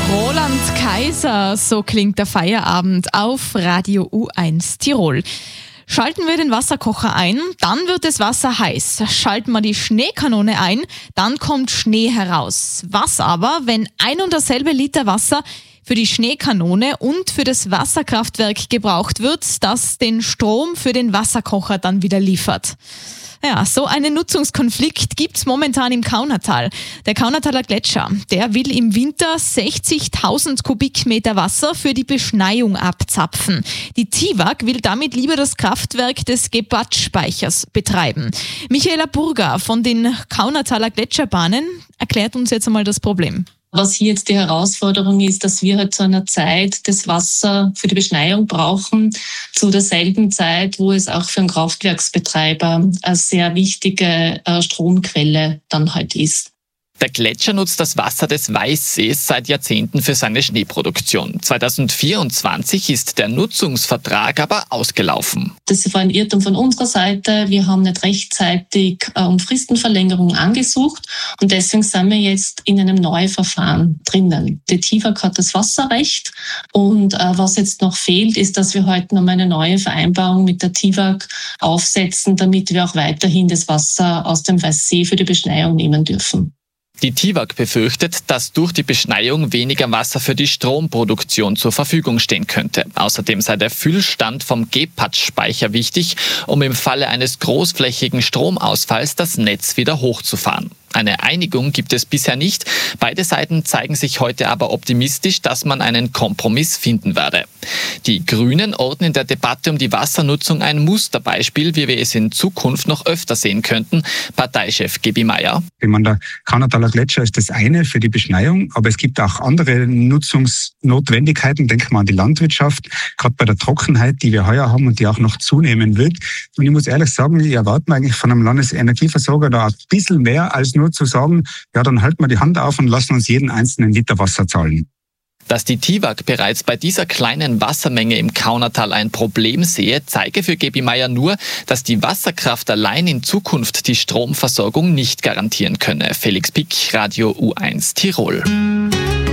Roland Kaiser, so klingt der Feierabend auf Radio U1 Tirol. Schalten wir den Wasserkocher ein, dann wird das Wasser heiß. Schalten wir die Schneekanone ein, dann kommt Schnee heraus. Was aber, wenn ein und dasselbe Liter Wasser für die Schneekanone und für das Wasserkraftwerk gebraucht wird, das den Strom für den Wasserkocher dann wieder liefert? Ja, so einen Nutzungskonflikt gibt's momentan im Kaunertal. Der Kaunertaler Gletscher, der will im Winter 60.000 Kubikmeter Wasser für die Beschneiung abzapfen. Die TIWAG will damit lieber das Kraftwerk des Gepatsch-Speichers betreiben. Michaela Burger von den Kaunertaler Gletscherbahnen erklärt uns jetzt einmal das Problem. Was hier jetzt die Herausforderung ist, dass wir halt zu einer Zeit das Wasser für die Beschneiung brauchen, zu derselben Zeit, wo es auch für einen Kraftwerksbetreiber eine sehr wichtige Stromquelle dann halt ist. Der Gletscher nutzt das Wasser des Weißsees seit Jahrzehnten für seine Schneeproduktion. 2024 ist der Nutzungsvertrag aber ausgelaufen. Das war ein Irrtum von unserer Seite. Wir haben nicht rechtzeitig um Fristenverlängerung angesucht und deswegen sind wir jetzt in einem neuen Verfahren drinnen. Die TIWAG hat das Wasserrecht und was jetzt noch fehlt, ist, dass wir heute noch eine neue Vereinbarung mit der TIWAG aufsetzen, damit wir auch weiterhin das Wasser aus dem Weißsee für die Beschneiung nehmen dürfen. Die TIWAG befürchtet, dass durch die Beschneiung weniger Wasser für die Stromproduktion zur Verfügung stehen könnte. Außerdem sei der Füllstand vom Gepatsch-Speicher wichtig, um im Falle eines großflächigen Stromausfalls das Netz wieder hochzufahren. Eine Einigung gibt es bisher nicht. Beide Seiten zeigen sich heute aber optimistisch, dass man einen Kompromiss finden werde. Die Grünen orten in der Debatte um die Wassernutzung ein Musterbeispiel, wie wir es in Zukunft noch öfter sehen könnten. Parteichef Gebi Meier. Der Kaunertaler Gletscher ist das eine für die Beschneiung, aber es gibt auch andere Nutzungsnotwendigkeiten. Denken wir an die Landwirtschaft, gerade bei der Trockenheit, die wir heuer haben und die auch noch zunehmen wird. Und ich muss ehrlich sagen, ich erwarte mir eigentlich von einem Landesenergieversorger da ein bisschen mehr als nur zu sagen, ja, dann halten wir die Hand auf und lassen uns jeden einzelnen Liter Wasser zahlen. Dass die TIWAG bereits bei dieser kleinen Wassermenge im Kaunertal ein Problem sehe, zeige für Gebi Meier nur, dass die Wasserkraft allein in Zukunft die Stromversorgung nicht garantieren könne. Felix Pick, Radio U1 Tirol.